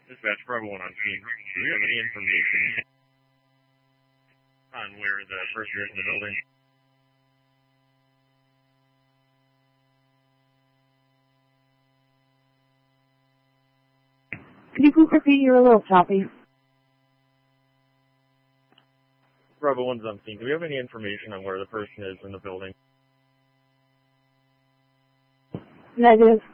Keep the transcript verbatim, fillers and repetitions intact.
Dispatch Bravo one on scene. Do you have any information on where the person is in the building? Could you please repeat? You're a little choppy. Bravo one's on scene. Do we have any information on where the person is in the building? Negative.